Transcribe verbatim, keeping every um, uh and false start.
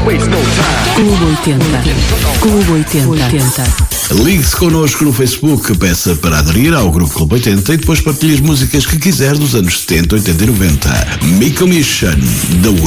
Clube oitenta. Clube oitenta. Ligue-se connosco no Facebook, peça para aderir ao Grupo Clube oitenta e depois partilhe as músicas que quiser dos anos setenta, oitenta e noventa. Me Commission, The